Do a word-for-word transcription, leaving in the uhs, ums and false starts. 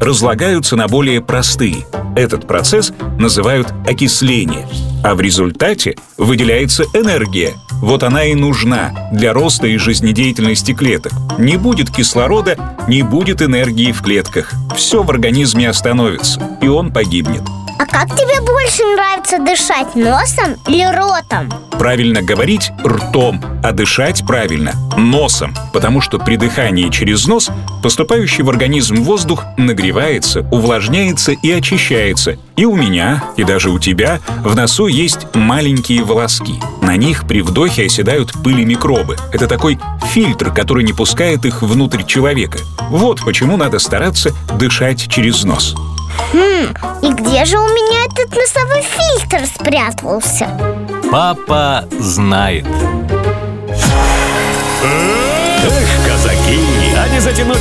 разлагаются на более простые. Этот процесс называют окисление. А в результате выделяется энергия. Вот она и нужна для роста и жизнедеятельности клеток. Не будет кислорода, не будет энергии в клетках. Все в организме остановится, и он погибнет. А как тебе больше нравится дышать, носом или ротом? Правильно говорить ртом, а дышать правильно носом, потому что при дыхании через нос поступающий в организм воздух нагревается, увлажняется и очищается. И у меня, и даже у тебя в носу есть маленькие волоски. На них при вдохе оседают пыль и микробы. Это такой фильтр, который не пускает их внутрь человека. Вот почему надо стараться дышать через нос. Хм, и где же у меня этот носовой фильтр спрятался? Папа знает. Эх, казаки, а не затянуть